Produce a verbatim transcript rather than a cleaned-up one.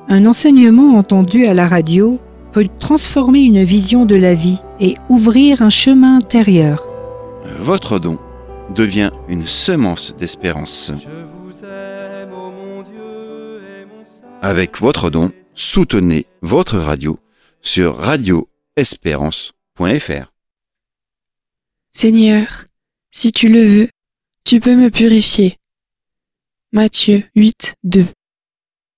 Un enseignement entendu à la radio peut transformer une vision de la vie et ouvrir un chemin intérieur. Votre don devient une semence d'espérance. Avec votre don, soutenez votre radio sur radio espérance point f r. Seigneur, si tu le veux, tu peux me purifier. Matthieu huit, deux.